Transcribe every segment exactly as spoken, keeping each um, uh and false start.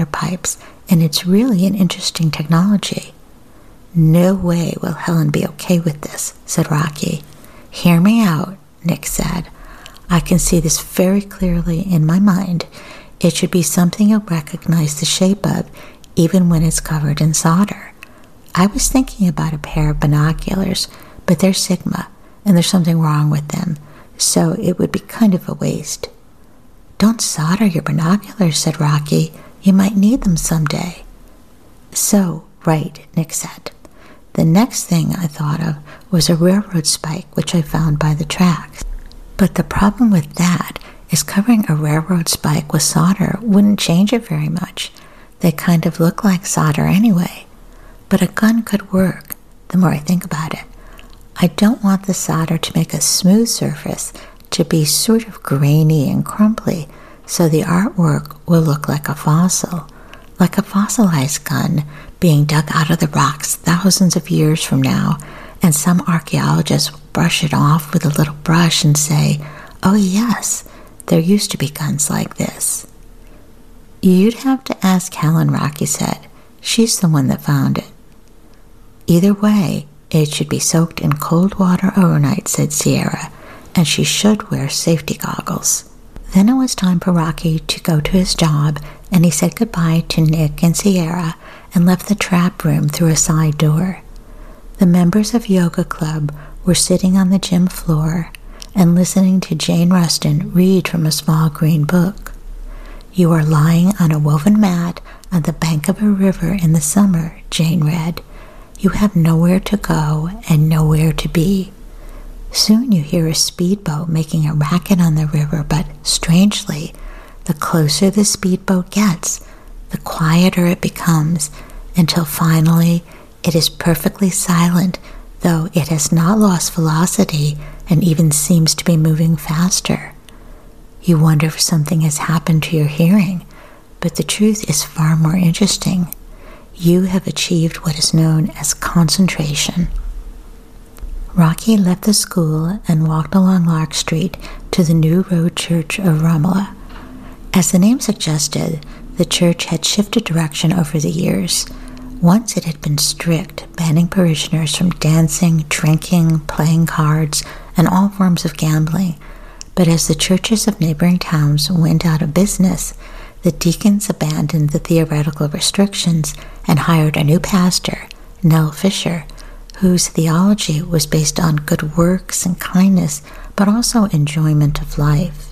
water pipes, and it's really an interesting technology." "No way will Helen be okay with this," said Rocky. "Hear me out," Nick said. "I can see this very clearly in my mind. It should be something you'll recognize the shape of, even when it's covered in solder. I was thinking about a pair of binoculars, but they're Sigma, and there's something wrong with them, so it would be kind of a waste." "Don't solder your binoculars," said Rocky. "You might need them someday." "So, right," Nick said. "The next thing I thought of was a railroad spike, which I found by the tracks. But the problem with that is covering a railroad spike with solder wouldn't change it very much. They kind of look like solder anyway. But a gun could work, the more I think about it. I don't want the solder to make a smooth surface, to be sort of grainy and crumbly, so the artwork will look like a fossil, like a fossilized gun being dug out of the rocks thousands of years from now, and some archaeologists will brush it off with a little brush and say, 'Oh yes, there used to be guns like this.'" "You'd have to ask Helen," Rocky said. "She's the one that found it." "Either way, it should be soaked in cold water overnight," said Sierra, "and she should wear safety goggles." Then it was time for Rocky to go to his job, and he said goodbye to Nick and Sierra and left the trap room through a side door. The members of Yoga Club were sitting on the gym floor and listening to Jane Ruston read from a small green book. "You are lying on a woven mat on the bank of a river in the summer," Jane read. "You have nowhere to go and nowhere to be. Soon you hear a speedboat making a racket on the river, but strangely, the closer the speedboat gets, the quieter it becomes, until finally it is perfectly silent, though it has not lost velocity and even seems to be moving faster. You wonder if something has happened to your hearing, but the truth is far more interesting. You have achieved what is known as concentration." Rocky left the school and walked along Lark Street to the New Road Church of Romola. As the name suggested, the church had shifted direction over the years. Once it had been strict, banning parishioners from dancing, drinking, playing cards, and all forms of gambling. But as the churches of neighboring towns went out of business, the deacons abandoned the theoretical restrictions and hired a new pastor, Nell Fisher, whose theology was based on good works and kindness, but also enjoyment of life.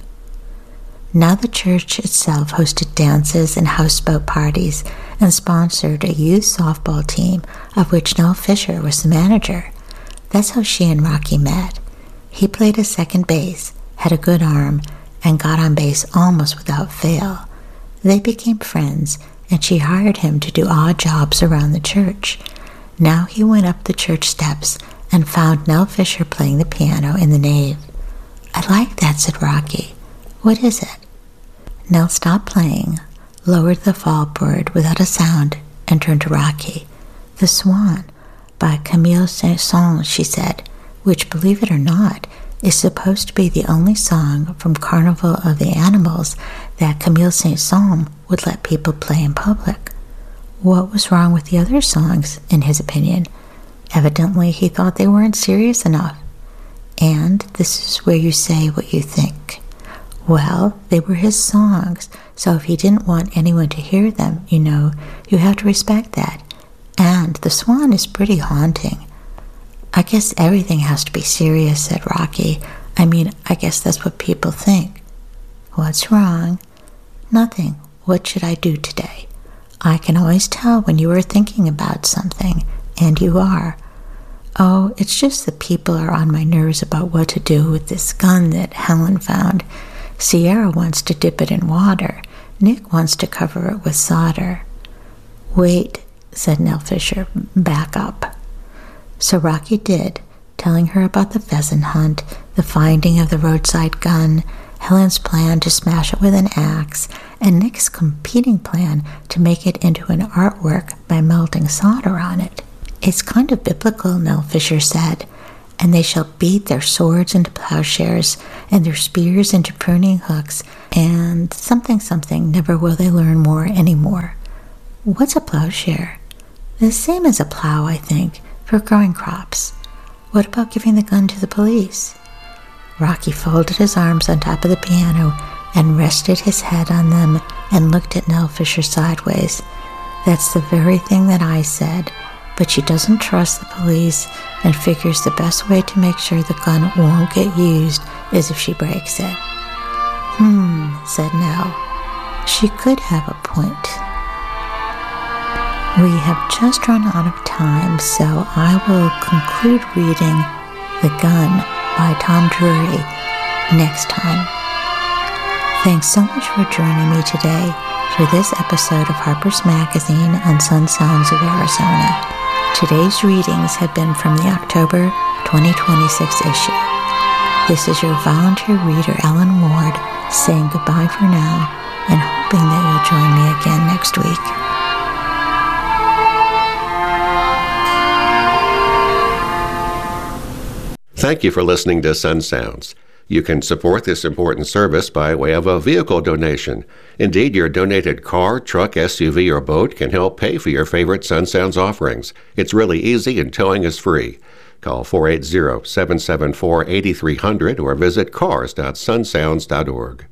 Now the church itself hosted dances and houseboat parties and sponsored a youth softball team of which Nell Fisher was the manager. That's how she and Rocky met. He played a second base, had a good arm, and got on base almost without fail. They became friends, and she hired him to do odd jobs around the church. Now he went up the church steps and found Nell Fisher playing the piano in the nave. "I like that," said Rocky. "What is it?" Nell stopped playing, lowered the fallboard without a sound, and turned to Rocky. "The Swan, by Camille Saint-Saëns," she said, which, believe it or not, is supposed to be the only song from Carnival of the Animals that Camille Saint-Saëns would let people play in public. What was wrong with the other songs, in his opinion? Evidently, he thought they weren't serious enough. And this is where you say what you think. Well, they were his songs, so if he didn't want anyone to hear them, you know, you have to respect that. And the Swan is pretty haunting. "I guess everything has to be serious," said Rocky. "I mean, I guess that's what people think." "What's wrong?" "Nothing. What should I do today?" "I can always tell when you are thinking about something, and you are." "Oh, it's just that people are on my nerves about what to do with this gun that Helen found. Sierra wants to dip it in water. Nick wants to cover it with solder." "Wait," said Nell Fisher, "back up." So Rocky did, telling her about the pheasant hunt, the finding of the roadside gun, Helen's plan to smash it with an axe, and Nick's competing plan to make it into an artwork by melting solder on it. "It's kind of biblical," Nell Fisher said. "And they shall beat their swords into plowshares, and their spears into pruning hooks, and something something, never will they learn more any more." What's a plowshare? The same as a plow, I think, for growing crops. What about giving the gun to the police? Rocky folded his arms on top of the piano and rested his head on them and looked at Nell Fisher sideways. That's the very thing that I said, but she doesn't trust the police and figures the best way to make sure the gun won't get used is if she breaks it. Hmm, said Nell. She could have a point. We have just run out of time, so I will conclude reading The Gun by Tom Drury next time. Thanks so much for joining me today for this episode of Harper's Magazine on Sun Sounds of Arizona. Today's readings have been from the October twenty twenty-six issue. This is your volunteer reader, Ellen Ward, saying goodbye for now and hoping that you'll join me again next week. Thank you for listening to Sun Sounds. You can support this important service by way of a vehicle donation. Indeed, your donated car, truck, S U V, or boat can help pay for your favorite Sun Sounds offerings. It's really easy and towing is free. Call four eight zero, seven seven four, eight three zero zero or visit cars dot sun sounds dot org.